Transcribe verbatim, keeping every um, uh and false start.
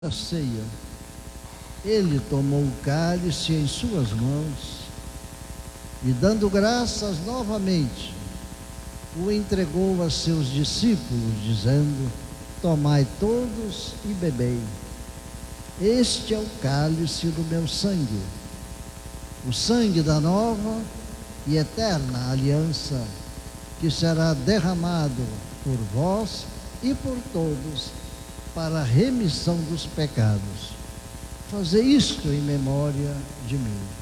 A ceia, ele tomou o cálice em suas mãos e, dando graças novamente, o entregou a seus discípulos, dizendo: tomai todos e bebei. Este é o cálice do meu sangue, o sangue da nova e eterna aliança, que será derramado por vós e por todos para a remissão dos pecados. Fazer isto em memória de mim.